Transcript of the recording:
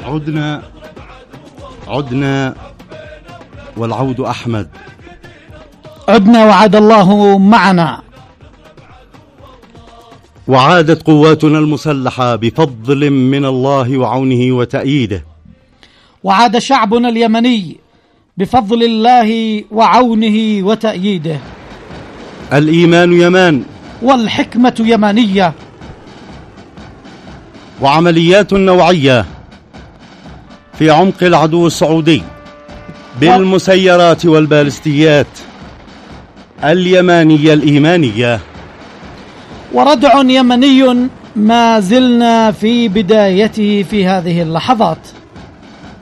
عدنا والعود أحمد. عدنا وعد الله معنا، وعادت قواتنا المسلحة بفضل من الله وعونه وتأييده. وعاد شعبنا اليمني بفضل الله وعونه وتأييده. الإيمان يمان، والحكمة يمانية، وعمليات نوعية في عمق العدو السعودي بالمسيرات والبالستيات اليمانية الإيمانية. وردع يمني ما زلنا في بدايته في هذه اللحظات.